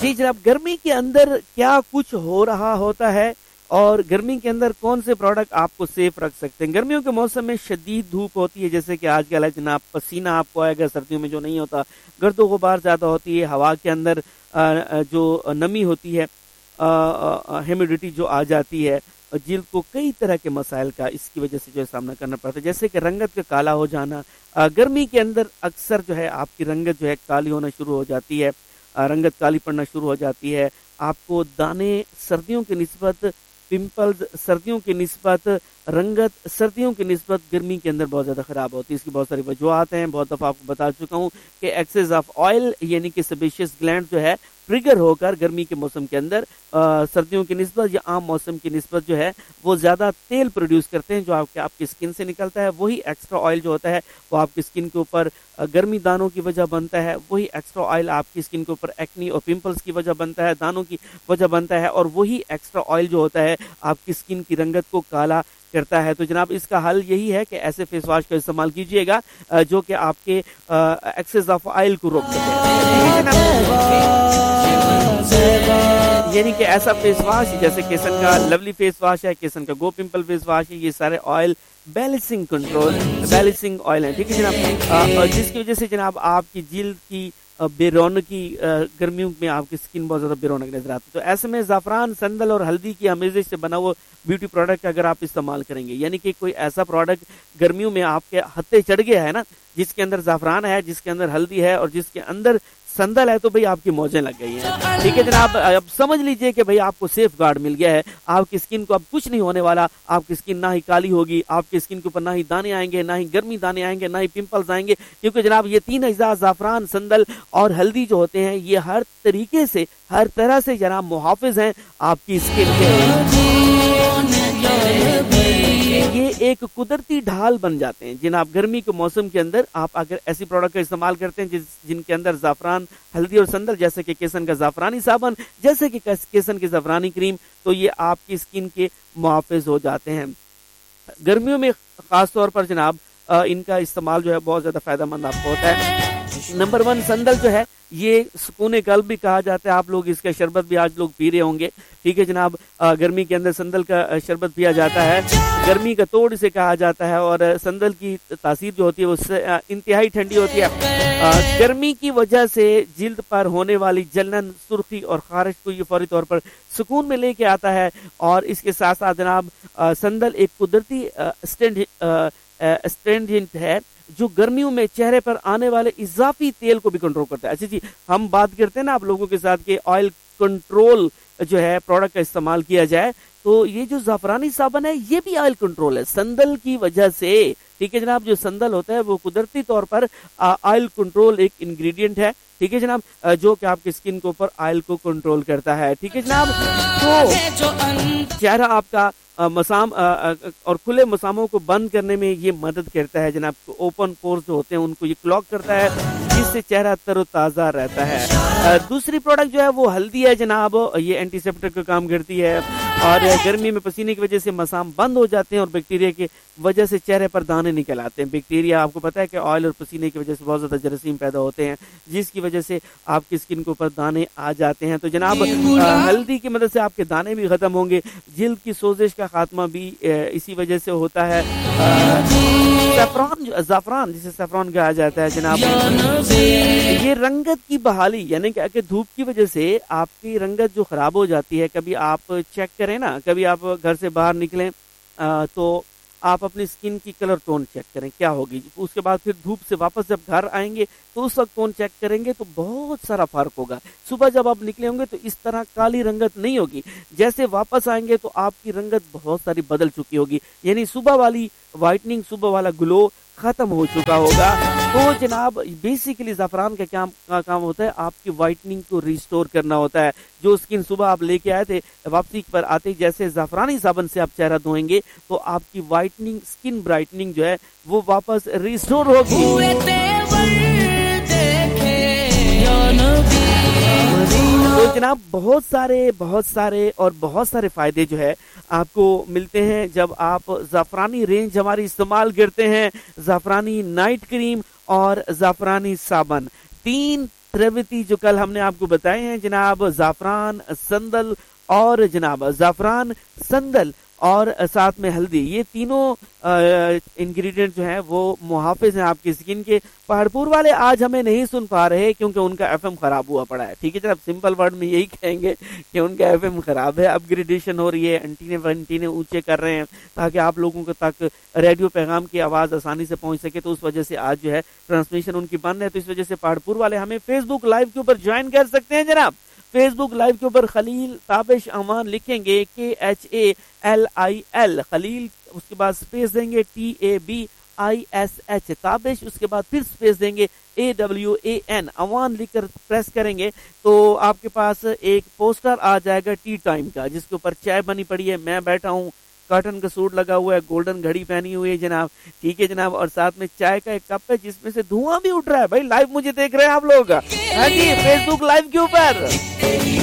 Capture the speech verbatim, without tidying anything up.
جی جناب, گرمی کے اندر کیا کچھ ہو رہا ہوتا ہے اور گرمی کے اندر کون سے پروڈکٹ آپ کو سیف رکھ سکتے ہیں؟ گرمیوں کے موسم میں شدید دھوپ ہوتی ہے, جیسے کہ آج کل ہے جناب, پسینہ آپ کو آئے گا, سردیوں میں جو نہیں ہوتا, گرد و غبار زیادہ ہوتی ہے, ہوا کے اندر جو نمی ہوتی ہے, ہیومیڈیٹی جو آ جاتی ہے, جلد کو کئی طرح کے مسائل کا اس کی وجہ سے جو ہے سامنا کرنا پڑتا ہے, جیسے کہ رنگت کا کالا ہو جانا. گرمی کے اندر اکثر جو ہے آپ کی رنگت جو ہے کالی ہونا شروع ہو جاتی ہے, رنگت کالی پڑنا شروع ہو جاتی ہے. آپ کو دانے سردیوں کی نسبت, پمپلز سردیوں کی نسبت, رنگت سردیوں کی نسبت گرمی کے اندر بہت زیادہ خراب ہوتی ہے. اس کی بہت ساری وجوہات ہیں, بہت دفعہ آپ کو بتا چکا ہوں کہ ایکسیس آف آئل یعنی کہ سیبیشس گلینڈ جو ہے ٹریگر ہو کر گرمی کے موسم کے اندر سردیوں کی نسبت یا عام موسم کی نسبت جو ہے وہ زیادہ تیل پروڈیوس کرتے ہیں, جو آپ کے آپ کی اسکن سے نکلتا ہے. وہی ایکسٹرا آئل جو ہوتا ہے وہ آپ کی اسکن کے اوپر گرمی دانوں کی وجہ بنتا ہے. وہی ایکسٹرا آئل آپ کی اسکن کے اوپر ایکنی اور پمپلز کی وجہ بنتا ہے, دانوں کی وجہ بنتا ہے. اور وہی ایکسٹرا آئل جو ہوتا ہے آپ کی اسکن کی رنگت کو کالا کرتا ہے. تو جناب اس کا حل یہی ہے کہ ایسے فیس واش کا استعمال کیجئے گا جو کہ آپ کے ایکسس آف آئل کو روک سکے, یعنی کہ ایسا فیس واش جیسے کیسن کا لولی فیس واش ہے, کیسن کا گو پمپل فیس واش ہے, یہ سارے oil balancing control balancing oil ہے, ٹھیک ہے جناب, جس کی وجہ سے جناب آپ کی جلد کی بے رونقی, گرمیوں میں آپ کی سکن بہت زیادہ بے رونق نظر آتی ہے. تو ایسے میں زعفران, سندل اور ہلدی کی آمیزش سے بنا ہوا بیوٹی پروڈکٹ اگر آپ استعمال کریں گے, یعنی کہ کوئی ایسا پروڈکٹ گرمیوں میں آپ کے ہتھے چڑھ گیا ہے نا, جس کے اندر زعفران ہے, جس کے اندر ہلدی ہے اور جس کے اندر سندل ہے, تو بھئی آپ کی موجیں لگ گئی ہیں, ٹھیک ہے جناب. اب سمجھ لیجئے کہ بھئی آپ کو سیف گارڈ مل گیا ہے, آپ کی سکن کو اب کچھ نہیں ہونے والا, آپ کی سکن نہ ہی کالی ہوگی, آپ کی سکن کے اوپر نہ ہی دانے آئیں گے, نہ ہی گرمی دانے آئیں گے, نہ ہی پمپلز آئیں گے, کیونکہ جناب یہ تین اجزاء زعفران, سندل اور ہلدی جو ہوتے ہیں یہ ہر طریقے سے, ہر طرح سے جناب محافظ ہیں آپ کی سکن کے. یہ ایک قدرتی ڈھال بن جاتے ہیں جناب گرمی کے موسم کے اندر. آپ اگر ایسی پروڈکٹ کا استعمال کرتے ہیں جن کے اندر زعفران, ہلدی اور سندل, جیسے کہ کیسن کا زعفرانی صابن, جیسے کہ کیسن کی زعفرانی کریم, تو یہ آپ کی سکن کے محافظ ہو جاتے ہیں. گرمیوں میں خاص طور پر جناب ان کا استعمال جو ہے بہت زیادہ فائدہ مند آپ کو ہوتا ہے. نمبر ون, سندل جو ہے یہ سکون قلب بھی کہا جاتا ہے. آپ لوگ اس کا شربت بھی آج لوگ پی رہے ہوں گے, ٹھیک ہے جناب. گرمی کے اندر سندل کا شربت پیا جاتا ہے, گرمی کا توڑ اسے کہا جاتا ہے, اور سندل کی تاثیر جو ہوتی ہے وہ انتہائی ٹھنڈی ہوتی ہے. گرمی کی وجہ سے جلد پر ہونے والی جلن, سرخی اور خارش کو یہ فوری طور پر سکون میں لے کے آتا ہے. اور اس کے ساتھ ساتھ جناب سندل ایک قدرتی اسٹرینجنٹ ہے جو گرمیوں میں چہرے پر آنے والے اضافی تیل کو بھی کنٹرول کرتا ہے. اچھا جی, ہم بات کرتے ہیں نا آپ لوگوں کے ساتھ کہ آئل کنٹرول جو ہے پروڈکٹ کا استعمال کیا جائے, تو یہ جو زعفرانی صابن ہے یہ بھی آئل کنٹرول ہے سندل کی وجہ سے, ٹھیک ہے جناب. جو سندل ہوتا ہے وہ قدرتی طور پر آئل کنٹرول ایک انگریڈینٹ ہے, ٹھیک ہے جناب, جو کہ آپ کی سکن کے اوپر آئل کو کنٹرول کرتا ہے, ٹھیک ہے جناب. تو چہرہ آپ کا مسام اور کھلے مساموں کو بند کرنے میں یہ مدد کرتا ہے جناب. اوپن پورز جو ہوتے ہیں ان کو یہ کلاک کرتا ہے, جس سے چہرہ تر و تازہ رہتا ہے. دوسری پروڈکٹ جو ہے وہ ہلدی ہے جناب, یہ اینٹی سیپٹک کا کام کرتی ہے, اور گرمی میں پسینے کی وجہ سے مسام بند ہو جاتے ہیں اور بیکٹیریا کی وجہ سے چہرے پر دانے نکل آتے ہیں. بیکٹیریا آپ کو پتا ہے کہ آئل اور پسینے کی وجہ سے بہت زیادہ جراثیم پیدا ہوتے ہیں, جس کی وجہ سے آپ کی سکن کے اوپر دانے آ جاتے ہیں. تو جناب ہلدی کی مدد سے آپ کے دانے بھی ختم ہوں گے, جلد کی سوزش کا خاتمہ بھی اسی وجہ سے ہوتا ہے. زعفران, زعفران جسے زعفران کہا جاتا ہے جناب, یہ رنگت کی بحالی, یعنی کہ دھوپ کی وجہ سے آپ کی رنگت جو خراب ہو جاتی ہے, کبھی آپ چیک کریں نا, کبھی آپ گھر سے باہر نکلیں تو آپ اپنی سکن کی کلر ٹون چیک کریں کیا ہوگی, اس کے بعد پھر دھوپ سے واپس جب گھر آئیں گے تو اس وقت ٹون چیک کریں گے تو بہت سارا فرق ہوگا. صبح جب آپ نکلے ہوں گے تو اس طرح کالی رنگت نہیں ہوگی, جیسے واپس آئیں گے تو آپ کی رنگت بہت ساری بدل چکی ہوگی, یعنی صبح والی وائٹننگ, صبح والا گلو ختم ہو چکا ہوگا. تو جناب بیسیکلی زعفران کا کام کا کام ہوتا ہے آپ کی وائٹننگ کو ریسٹور کرنا ہوتا ہے. جو سکن صبح آپ لے کے آئے تھے, واپسی پر آتے جیسے زعفرانی صابن سے آپ چہرہ دھوئیں گے تو آپ کی وائٹننگ, سکن برائٹننگ جو ہے وہ واپس ریسٹور ہوگی. تو جناب بہت سارے بہت سارے اور بہت سارے فائدے جو ہے آپ کو ملتے ہیں جب آپ زعفرانی رینج ہماری استعمال کرتے ہیں. زعفرانی نائٹ کریم اور زعفرانی صابن, تین त्रिविधि जो कल हमने आपको बताए हैं जनाब, जाफरान, संदल और जनाब जाफरान, संदल और साथ में हल्दी, ये तीनों इंग्रेडिएंट जो हैं वो मुहाफिज हैं आपकी स्किन के। पहाड़पुर वाले आज हमें नहीं सुन पा रहे क्योंकि उनका एफएम खराब हुआ पड़ा है, ठीक है जनाब, सिंपल वर्ड में यही कहेंगे कि उनका एफएम खराब है, अपग्रेडेशन हो रही है, एंटीने वंटीने ऊंचे कर रहे हैं ताकि आप लोगों को तक रेडियो पैगाम की आवाज आसानी से पहुंच सके, तो उस वजह से आज जो है ट्रांसमिशन उनकी बंद है। तो इस वजह से पहाड़पुर वाले हमें फेसबुक लाइव के ऊपर ज्वाइन कर सकते हैं जनाब। फेसबुक लाइव के ऊपर खलील ताबिश अमान लिखेंगे, के H A L I L Khalil, उसके बाद स्पेस देंगे T A B I S H Tabish, उसके बाद फिर स्पेस देंगे ए डब्ल्यू ए एन अमान लिखकर प्रेस करेंगे तो आपके पास एक पोस्टर आ जाएगा टी टाइम का, जिसके ऊपर चाय बनी पड़ी है, मैं बैठा हूँ, कॉटन का सूट लगा हुआ है, गोल्डन घड़ी पहनी हुई है जनाब, ठीक है जनाब, और साथ में चाय का एक कप है जिसमें से धुआं भी उठ रहा है। भाई लाइव मुझे देख रहे हैं आप लोग, हाँ जी, फेसबुक लाइव के ऊपर।